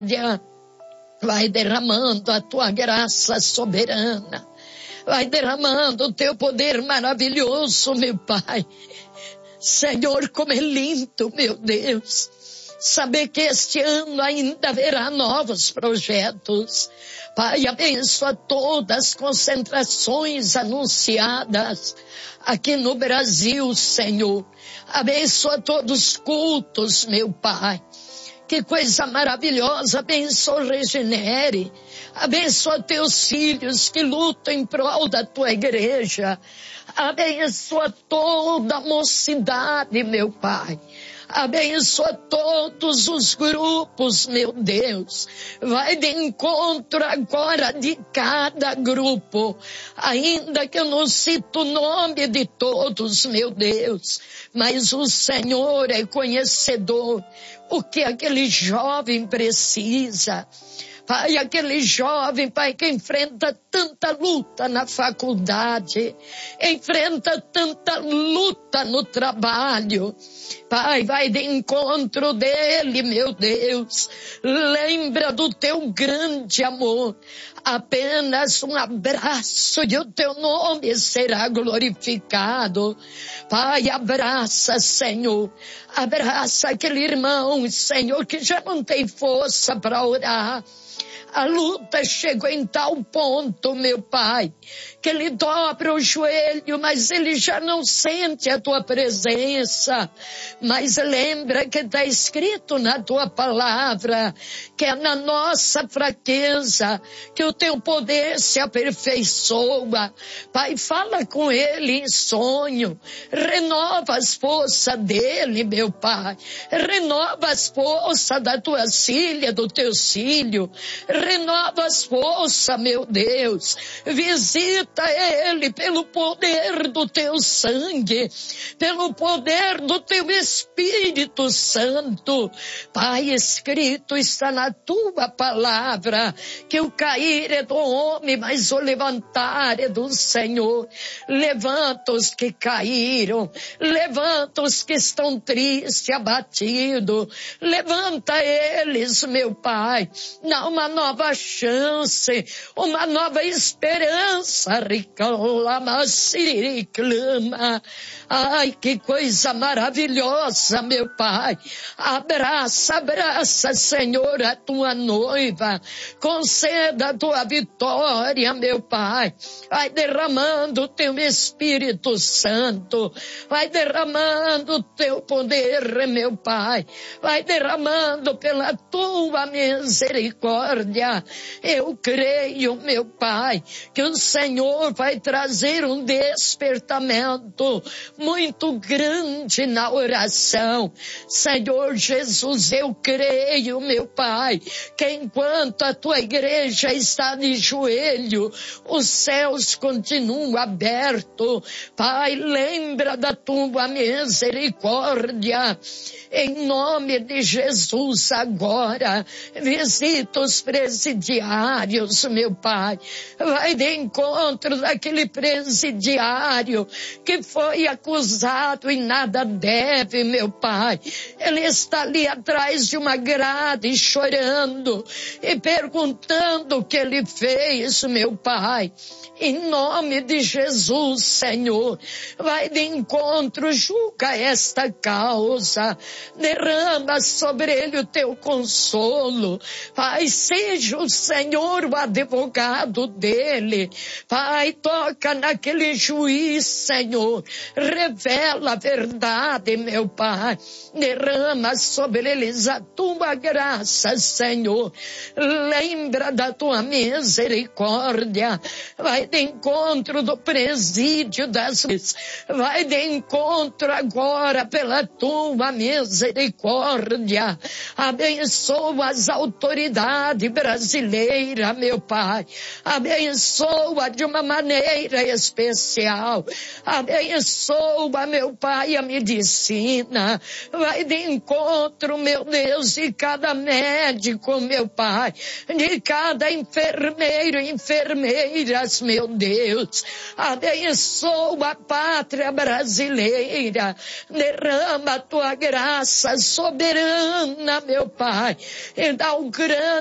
Vai derramando a tua graça soberana. Vai derramando o teu poder maravilhoso, meu Pai. Senhor, como é lindo, meu Deus, saber que este ano ainda haverá novos projetos. Pai, abençoa todas as concentrações anunciadas aqui no Brasil, Senhor. Abençoa todos os cultos, meu Pai. Que coisa maravilhosa, abençoa Regenere, abençoa teus filhos que lutam em prol da tua igreja, abençoa toda a mocidade, meu Pai. Abençoa todos os grupos, meu Deus. Vai de encontro agora de cada grupo. Ainda que eu não cito o nome de todos, meu Deus. Mas o Senhor é conhecedor. O que aquele jovem precisa. Pai, aquele jovem, Pai, que enfrenta tanta luta na faculdade, enfrenta tanta luta no trabalho. Pai, vai de encontro dele, meu Deus. Lembra do teu grande amor. Apenas um abraço e o teu nome será glorificado. Pai, abraça, Senhor. Abraça aquele irmão, Senhor, que já não tem força para orar. A luta chegou em tal ponto, meu Pai, que ele dobra o joelho, mas ele já não sente a tua presença. Mas lembra que está escrito na tua palavra, que é na nossa fraqueza que o teu poder se aperfeiçoa. Pai, fala com ele em sonho, renova as forças dele, meu Pai, renova as forças da tua filha, do teu filho, renova as forças, meu Deus. Visita ele pelo poder do teu sangue, pelo poder do teu Espírito Santo. Pai, escrito está na tua palavra que o cair é do homem, mas o levantar é do Senhor. Levanta os que caíram, levanta os que estão tristes, abatidos, levanta eles, meu Pai. Dá uma nova chance, uma nova esperança. Reclama, se reclama. Ai, que coisa maravilhosa, meu Pai. Abraça, abraça, Senhor, a tua noiva. Conceda a tua vitória, meu Pai. Vai derramando o teu Espírito Santo. Vai derramando o teu poder, meu Pai. Vai derramando pela tua misericórdia. Eu creio, meu Pai, que o Senhor vai trazer um despertamento muito grande na oração. Senhor Jesus, eu creio, meu Pai, que enquanto a tua igreja está de joelho, os céus continuam abertos. Pai, lembra da tua misericórdia. Em nome de Jesus agora, visita os presidiários, meu Pai. Vai de encontro daquele presidiário que foi acusado e nada deve, meu Pai. Ele está ali atrás de uma grade chorando e perguntando o que ele fez, meu Pai. Em nome de Jesus, Senhor, vai de encontro, julga esta causa, derrama sobre ele o teu consolo. Pai, seja o Senhor o advogado dele. Pai, toca naquele juiz, Senhor, revela a verdade, meu Pai. Derrama sobre eles a tua graça, Senhor. Lembra da tua misericórdia. Vai de encontro do presídio das leis. Vai de encontro agora pela tua misericórdia. Abençoa as autoridades brasileiras, meu Pai. Abençoa de uma maneira especial. Abençoa, meu Pai, a medicina. Vai de encontro, meu Deus, de cada médico, meu Pai. De cada enfermeiro e enfermeiras, meu Deus. Abençoa a pátria brasileira. Derrama a tua graça soberana, meu Pai, e dá um grande